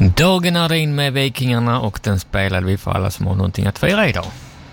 Dagen är in med Vikingarna och den spelade vi för alla som har någonting att fira idag.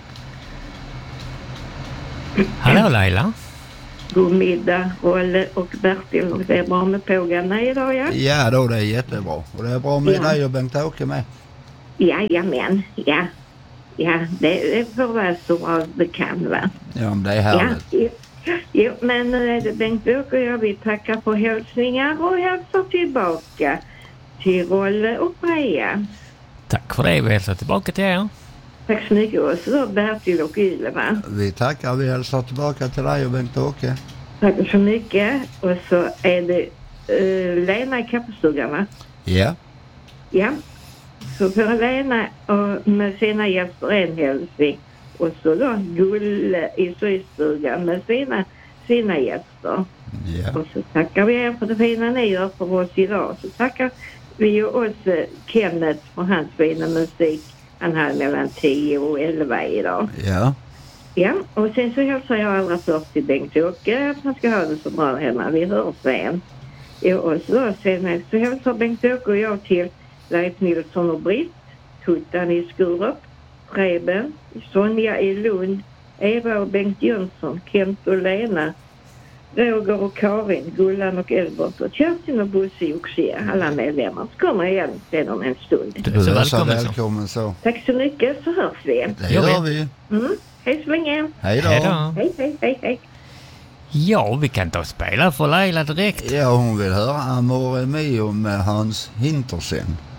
Hallå Laila. God middag, Rolle och Bertil. Och det är bra med pågarna idag, ja? Ja då, det är jättebra. Och det är bra med dig och Bengt-Åke med. Jajamän, ja. Ja, det får vara så bra det kan, va? Ja, men det är härligt. Ja, men nu är det Bengt-Åke och jag vill tacka för hälsningar och hälsa tillbaka till Rolle och Maja. Tack för det, vi hälsar tillbaka till er. Tack så mycket också då, Bertil och Ylva. Vi tackar, vi hälsar tillbaka till dig och Bengt-Åke. Tack så mycket. Och så är det Lena i Kappestugan, va? Ja. Ja. Så för Lena och med sina gäster en hälsning. Och så då Gulle i Systugan med sina gäster. Ja. Och så tackar vi er för det fina ni gör för oss idag. Så tackar vi också Kenneth för hans fina musik. Han hade mellan 10 och 11 idag. Ja. Ja, och sen så hälsar jag allra först till Bengt-Åke att han ska ha det så bra hemma. Vi hörs sen. Ja, och så sen så hälsar Bengt-Åke och jag till Leif Nilsson och Britt, Tuttan i Skurup, Preben, Sonja i Lund, Eva och Bengt Jönsson, Kent och Lena, Roger och Karin, Gullan och Elbert och Kerstin och Bosse i Oxia, alla medlemmar. Så kommer jag igen sen om en stund. Du är så välkommen så. Tack så mycket, så hörs vi. Det gör vi. Hej så länge. Hej då. Hej. Ja, vi kan ta och spela för Laila direkt. Ja, hon vill höra Amore Mio med Hans Hintersen.